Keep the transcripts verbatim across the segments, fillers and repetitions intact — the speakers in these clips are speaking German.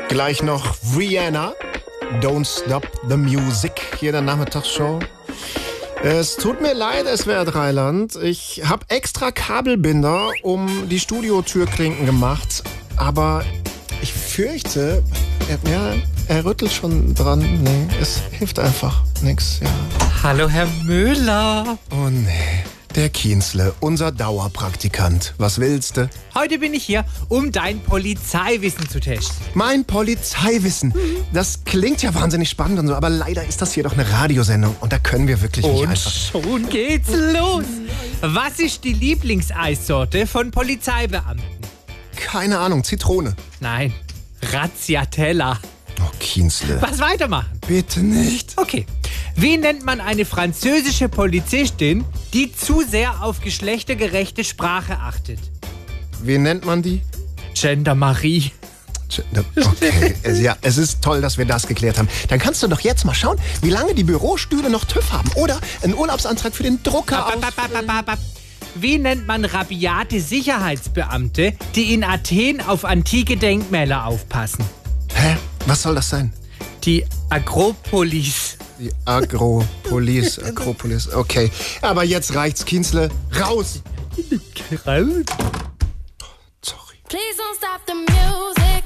Gleich noch Rihanna, Don't Stop the Music, hier in der Nachmittagsshow. Es tut mir leid, S W R Dreiland. Ich habe extra Kabelbinder um die Studiotürklinken gemacht, aber ich fürchte, er, ja, er rüttelt schon dran. Nee, es hilft einfach nix, ja. Hallo, Herr Müller. Oh nee, der Kienzle, unser Dauerpraktikant. Was willst du? Heute bin ich hier, um dein Polizeiwissen zu testen. Mein Polizeiwissen. Das klingt ja wahnsinnig spannend und so, aber leider ist das hier doch eine Radiosendung und da können wir wirklich nicht Und einfach... schon geht's los. Was ist die Lieblingseissorte von Polizeibeamten? Keine Ahnung, Zitrone. Nein, Razziatella. Oh, Kienzle. Was weitermachen? Bitte nicht. Okay. Wie nennt man eine französische Polizistin, die zu sehr auf geschlechtergerechte Sprache achtet? Wie nennt man die? Gendarmerie. Okay, es- ja, es ist toll, dass wir das geklärt haben. Dann kannst du doch jetzt mal schauen, wie lange die Bürostühle noch TÜV haben. Oder einen Urlaubsantrag für den Drucker aus... Wie nennt man rabiate Sicherheitsbeamte, die in Athen auf antike Denkmäler aufpassen? Hä? Was soll das sein? Die Agropolis. Die Agropolis. Agropolis, okay. Aber jetzt reicht's, Kienzle. Raus! Sorry. Please don't stop the music.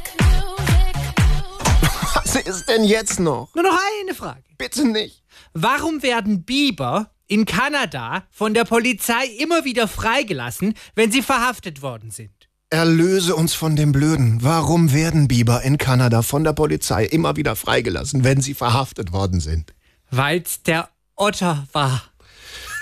Was ist denn jetzt noch? Nur noch eine Frage. Bitte nicht. Warum werden Biber in Kanada von der Polizei immer wieder freigelassen, wenn sie verhaftet worden sind? Erlöse uns von dem Blöden. Warum werden Biber in Kanada von der Polizei immer wieder freigelassen, wenn sie verhaftet worden sind? Weil's der Otter war.